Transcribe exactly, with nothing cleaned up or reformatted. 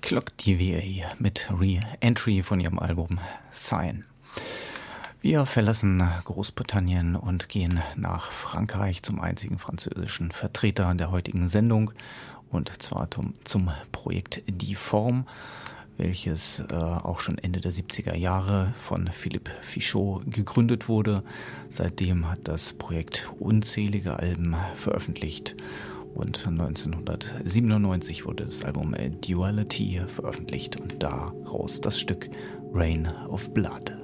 Clock D V A mit Re-Entry von ihrem Album Sign. Wir verlassen Großbritannien und gehen nach Frankreich zum einzigen französischen Vertreter der heutigen Sendung, und zwar zum, zum Projekt Die Form, welches äh, auch schon Ende der siebziger Jahre von Philippe Fichot gegründet wurde. Seitdem hat das Projekt unzählige Alben veröffentlicht und neunzehnhundertsiebenundneunzig wurde das Album Duality veröffentlicht und daraus das Stück Rain of Blood.